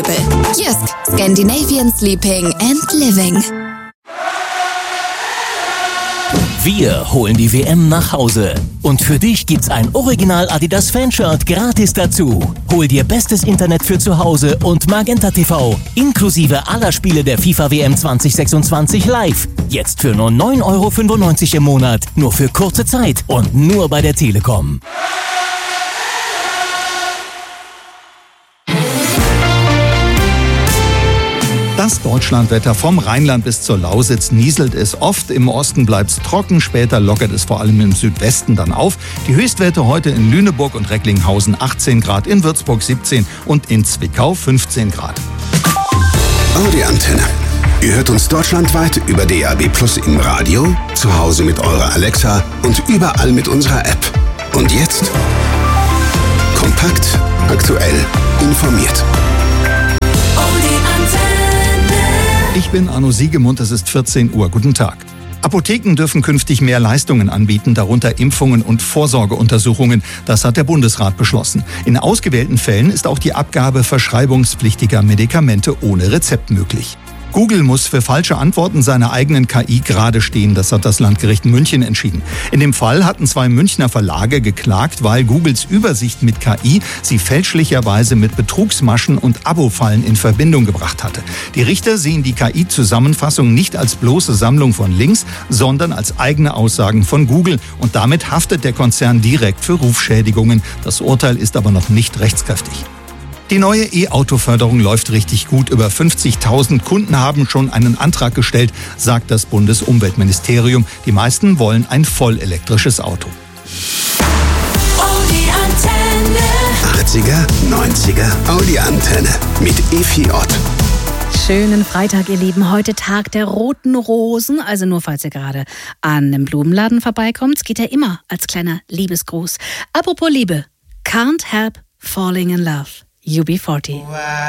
Jysk, Scandinavian Sleeping and Living. Wir holen die WM nach Hause. Und für dich gibt's ein Original Adidas Fanshirt gratis dazu. Hol dir bestes Internet für zu Hause und Magenta TV, inklusive aller Spiele der FIFA WM 2026 live. Jetzt für nur 9,95 € im Monat. Nur für kurze Zeit und nur bei der Telekom. Das Deutschlandwetter vom Rheinland bis zur Lausitz nieselt es oft. Im Osten bleibt es trocken, später lockert es vor allem im Südwesten dann auf. Die Höchstwerte heute in Lüneburg und Recklinghausen 18 Grad, in Würzburg 17 und in Zwickau 15 Grad. Audi Antenne. Ihr hört uns deutschlandweit über DAB+ im Radio, zu Hause mit eurer Alexa und überall mit unserer App. Und jetzt kompakt, aktuell, informiert. Ich bin Arno Siegemund, es ist 14 Uhr. Guten Tag. Apotheken dürfen künftig mehr Leistungen anbieten, darunter Impfungen und Vorsorgeuntersuchungen. Das hat der Bundesrat beschlossen. In ausgewählten Fällen ist auch die Abgabe verschreibungspflichtiger Medikamente ohne Rezept möglich. Google muss für falsche Antworten seiner eigenen KI gerade stehen, das hat das Landgericht München entschieden. In dem Fall hatten 2 Münchner Verlage geklagt, weil Googles Übersicht mit KI sie fälschlicherweise mit Betrugsmaschen und Abo-Fallen in Verbindung gebracht hatte. Die Richter sehen die KI-Zusammenfassung nicht als bloße Sammlung von Links, sondern als eigene Aussagen von Google. Und damit haftet der Konzern direkt für Rufschädigungen. Das Urteil ist aber noch nicht rechtskräftig. Die neue E-Auto-Förderung läuft richtig gut. Über 50.000 Kunden haben schon einen Antrag gestellt, sagt das Bundesumweltministerium. Die meisten wollen ein vollelektrisches Auto. Audi Antenne. 80er, 90er, Audi Antenne mit Efi Ott. Schönen Freitag, ihr Lieben. Heute Tag der roten Rosen. Also nur, falls ihr gerade an einem Blumenladen vorbeikommt. Es geht ja immer als kleiner Liebesgruß. Apropos Liebe. Can't help falling in love. UB40.